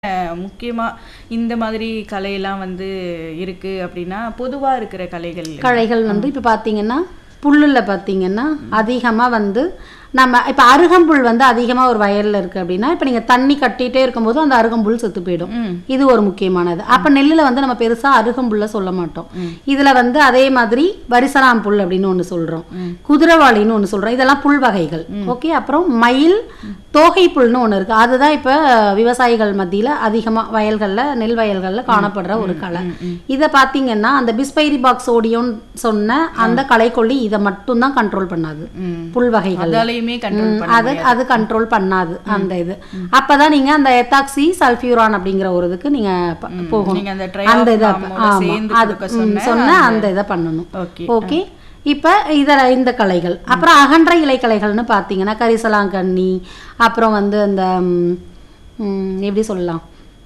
முக்கியமா இந்த மாதிரி கலையெல்லாம் வந்து இருக்கு அப்படின்னா பொதுவா இருக்கிற கலைகள் வந்து இப்போ பார்த்தீங்கன்னா புல்லில் பார்த்தீங்கன்னா அதிகமாக வந்து நம்ம இப்போ அருகம்புல் வந்து அதிகமாக ஒரு வயலில் இருக்குது அப்படின்னா இப்போ நீங்கள் தண்ணி கட்டிகிட்டே இருக்கும்போது அந்த அருகம்புல் செத்து போயிடும். இது ஒரு முக்கியமானது. அப்போ நெல்லில் வந்து நம்ம பெருசாக அருகம்புல்ல சொல்ல மாட்டோம். இதில் வந்து அதே மாதிரி வரிசனாம் புல் அப்படின்னு ஒன்று சொல்கிறோம், குதிரைவாளின்னு ஒன்று சொல்கிறோம். இதெல்லாம் புல் வகைகள். ஓகே. அப்புறம் மயில் தோகை புல்னு ஒன்று இருக்குது. அதுதான் இப்போ விவசாயிகள் மத்தியில் அதிகமாக வயல்களில் நெல் வயல்களில் காணப்படுற ஒரு கலை. இதை பார்த்தீங்கன்னா அந்த பிஸ்பைரி பாக்ஸ் ஓடியோன்னு சொன்ன அந்த களைக்கொல்லி இதை மட்டும்தான் கண்ட்ரோல் பண்ணாது. புல் வகைகள் அது கண்ட்ரோல் பண்ணாது. அந்த இது அப்பதான் நீங்க அந்த எத்தாக்சி சல்ஃபியூரான் அப்படிங்கிற ஒரு இதுக்கு நீங்க போகணும். அந்த இதை சொன்ன அந்த இதை பண்ணணும். ஓகே. இப்போ இந்த கலைகள் அப்புறம் அகன்ற இலை கலைகள்னு பார்த்தீங்கன்னா கரிசலாங்கண்ணி, அப்புறம் வந்து அந்த எப்படி சொல்லலாம்,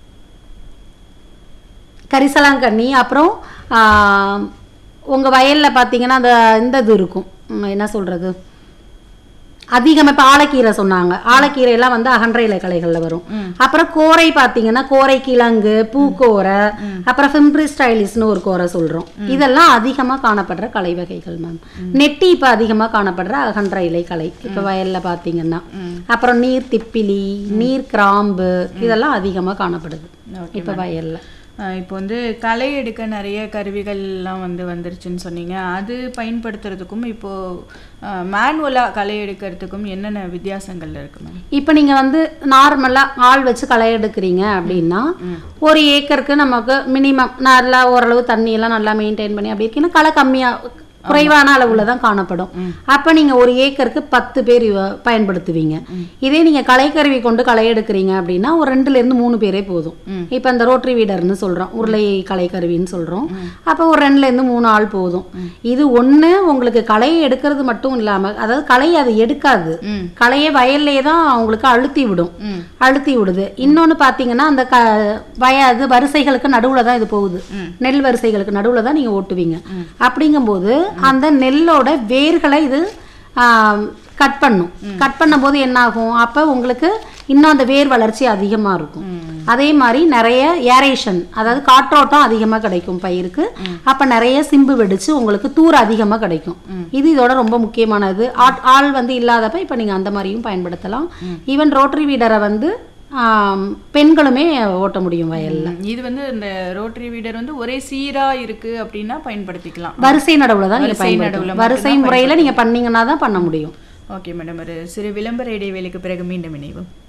கரிசலாங்கண்ணி, அப்புறம் உங்கள் வயலில் பார்த்தீங்கன்னா அந்த இந்த இது இருக்கும், என்ன சொல்கிறது, அதிகமாக இப்போ ஆலக்கீரை சொன்னாங்க. ஆலக்கீரையெல்லாம் வந்து அகன்ற இலை கலைகளில் வரும். அப்புறம் கோரை பார்த்தீங்கன்னா கோரை கிழங்கு, பூக்கோரை, அப்புறம் ஃபிம்ப்ரி ஸ்டைலிஸ்னு ஒரு கோரை சொல்கிறோம். இதெல்லாம் அதிகமாக காணப்படுற கலை வகைகள் மேம். நெட்டி இப்போ அதிகமாக காணப்படுற அகன்ற இலை கலை இப்போ வயலில் பார்த்தீங்கன்னா. அப்புறம் நீர் திப்பிலி, நீர் கிராம்பு இதெல்லாம் அதிகமாக காணப்படுது இப்போ வயலில். இப்போ வந்து களை எடுக்க நிறைய கருவிகள்லாம் வந்துருச்சுன்னு சொன்னீங்க. அது பயன்படுத்துறதுக்கும் இப்போ மேனுவலாக களை எடுக்கிறதுக்கும் என்னென்ன வித்தியாசங்கள் இருக்கு மேம்? இப்போ நீங்கள் வந்து நார்மலாக ஆள் வச்சு களை எடுக்கிறீங்க அப்படின்னா ஒரு ஏக்கருக்கு நமக்கு மினிமம் நல்லா ஓரளவு தண்ணியெல்லாம் நல்லா மெயின்டைன் பண்ணி அப்படி இருக்கீங்கன்னா களை கம்மியாக குறைவான அளவுல தான் காணப்படும். அப்ப நீங்க ஒரு ஏக்கருக்கு 10 பேர் பயன்படுத்துவீங்க. இதே நீங்க களைக்கருவி கொண்டு களை எடுக்கிறீங்க அப்படின்னா ஒரு 2 ல 3 பேரே போதும். இப்ப இந்த ரோட்டரி வீடர்னு சொல்றோம், உருளை களைக்கருவின்னு சொல்றோம். அப்ப ஒரு 2 ல 3 ஆள் போதும். இது ஒண்ணு உங்களுக்கு களையை எடுக்கிறது மட்டும் இல்லாம, அதாவது களையை அது எடுக்காது, களையை வயல்லே தான் உங்களுக்கு அழுத்தி விடுது. இன்னொன்னு பாத்தீங்கன்னா அந்த வரிசைகளுக்கு நடுவுல தான் இது போகுது, நெல் வரிசைகளுக்கு நடுவுல தான் நீங்க ஓட்டுவீங்க. அப்படிங்கும்போது அந்த நெல்லோட வேர்களை இது கட் பண்ணும் போது என்ன ஆகும், அப்ப உங்களுக்கு இன்னும் அந்த வேர் வளர்ச்சி அதிகமா இருக்கும். அதே மாதிரி நிறைய ஏரேஷன், அதாவது காற்றோட்டம் அதிகமா கிடைக்கும் பயிருக்கு. அப்ப நிறைய சிம்பு வெடிச்சு உங்களுக்கு தூர் அதிகமா கிடைக்கும். இது இதோட ரொம்ப முக்கியமானது. ஆள் வந்து இல்லாதப்ப இப்ப நீங்க அந்த மாதிரியும் பயன்படுத்தலாம். ஈவன் ரோட்டரி வீடரை வந்து பெண்களுமே ஓட்ட முடியும் வயல்ல. இது வந்து இந்த ரோட்டரி வீடர் வந்து ஒரே சீரா இருக்கு அப்படின்னா பயன்படுத்திக்கலாம். வரிசை நடுவுல தான் நீங்க வரிசை முறையில நீங்க பண்ணீங்கன்னா தான் பண்ண முடியும். ஓகே மேடம், ஒரு சிறு விளம்பர இடைவேளைக்கு பிறகு மீண்டும் இணைவோம்.